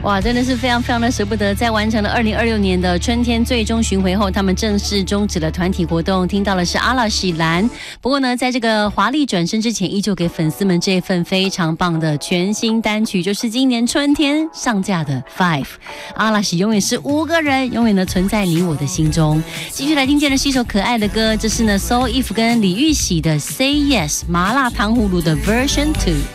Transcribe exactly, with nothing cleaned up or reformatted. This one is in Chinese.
哇，真的是非常非常的舍不得。在完成了二零二六年的春天最终巡回后，他们正式终止了团体活动。听到的是阿拉西兰。不过呢，在这个华丽转身之前，依旧给粉丝们这份非常棒的全新单曲，就是今年春天上架的 Five。阿拉西永远是五个人，永远的存在你我的心中。继续来听见的是一首可爱的歌，这是呢 So If 跟李玉玺的 Say Yes 麻辣糖葫芦的 Version Two。